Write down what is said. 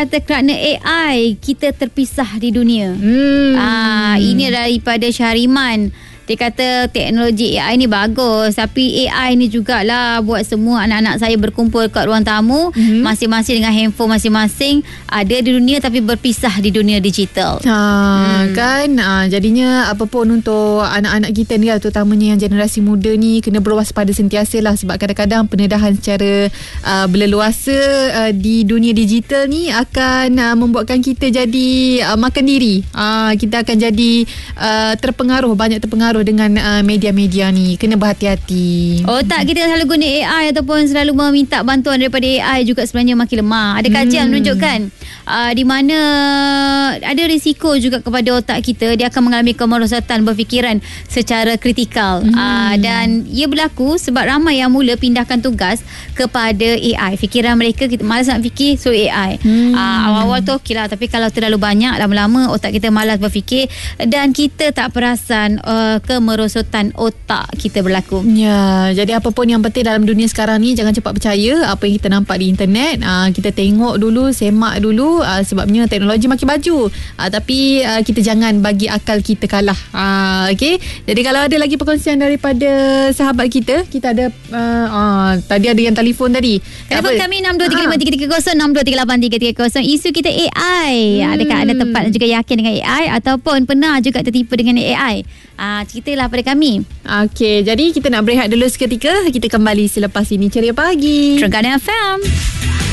kata kerana AI kita terpisah di dunia. Ini daripada Syahriman. Dia kata teknologi AI ni bagus, tapi AI ni jugalah buat semua anak-anak saya berkumpul kat ruang tamu, masing-masing dengan handphone masing-masing, ada di dunia tapi berpisah di dunia digital. Kan jadinya apa pun untuk anak-anak kita ni, terutamanya yang generasi muda ni, kena berwaspada sentiasa lah, sebab kadang-kadang pendedahan secara berleluasa di dunia digital ni akan membuatkan kita jadi makan diri. Kita akan jadi banyak terpengaruh dengan media-media ni. Kena berhati-hati. Otak kita selalu guna AI ataupun selalu meminta bantuan daripada AI juga sebenarnya makin lemah. Ada kajian menunjukkan di mana ada risiko juga kepada otak kita. Dia akan mengalami kemerosatan berfikiran secara kritikal. Dan ia berlaku sebab ramai yang mula pindahkan tugas kepada AI. Fikiran mereka, kita malas nak fikir, so AI. Awal-awal tu okey lah, tapi kalau terlalu banyak, lama-lama otak kita malas berfikir dan kita tak perasan kemerosotan otak kita berlaku. Ya, jadi apa pun yang penting dalam dunia sekarang ni, jangan cepat percaya apa yang kita nampak di internet. Kita tengok dulu, semak dulu, sebabnya teknologi makin maju. Tapi kita jangan bagi akal kita kalah. Okey. Jadi kalau ada lagi perkongsian daripada sahabat kita ada tadi ada yang telefon tadi. Telefon kami 62353330 62383330. Isu kita AI. Adakah anda tepat dan juga yakin dengan AI ataupun pernah juga tertipu dengan AI? Ceritalah pada kami. Okey, jadi kita nak berehat dulu seketika. Kita kembali selepas ini. Ceria pagi. Terengganu FM.